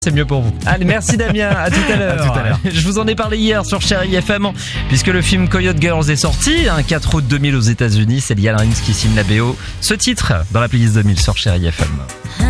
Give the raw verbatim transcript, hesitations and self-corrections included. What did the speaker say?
C'est mieux pour vous. Allez, merci Damien, à tout à l'heure. À tout à l'heure. Je vous en ai parlé hier sur Chérie F M, puisque le film Coyote Girls est sorti, hein, quatre août deux mille aux États-Unis. C'est Liam Rims qui signe la B O. Ce titre dans la playlist deux mille sur Chérie F M.